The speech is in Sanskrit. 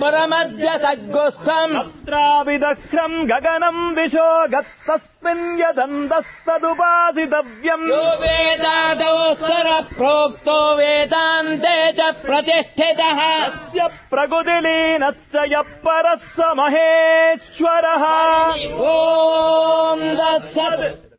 पुरमद्य सद्गुस्थम् तत्राविदह्रम् गगनम् दिशो गत्तस्मिन् यदन्तस्तदुपासितव्यम् यो वेदादौ स्वर प्रोक्तो वेदान्ते च प्रतिष्ठितः स्य प्रकृतिलीनस्य यः परः स महेश्वरः ॐ दत्सत्